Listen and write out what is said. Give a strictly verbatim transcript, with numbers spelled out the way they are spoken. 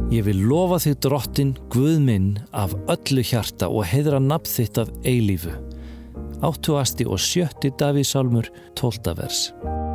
Ég vil lofa þig drottin, Guð minn, af öllu hjarta og heiðra nafn þitt að eilífu. áttugasti og sjötti Davíðssálmur, tólfta vers.